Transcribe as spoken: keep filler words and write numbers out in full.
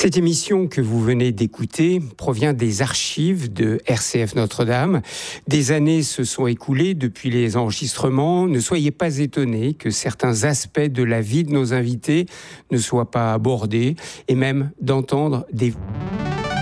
Cette émission que vous venez d'écouter provient des archives de R C F Notre-Dame. Des années se sont écoulées depuis les enregistrements. Ne soyez pas étonnés que certains aspects de la vie de nos invités ne soient pas abordés et même d'entendre des...